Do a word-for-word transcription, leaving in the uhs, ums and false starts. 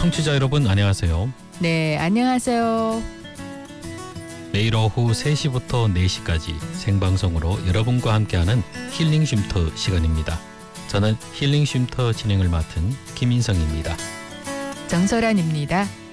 청취자 여러분 안녕하세요. 네, 안녕하세요. 매일 오후 세 시부터 네 시까지 생방송으로 여러분과 함께하는 힐링 쉼터 시간입니다. 저는 힐링 쉼터 진행을 맡은 김인성입니다. 정설아입니다.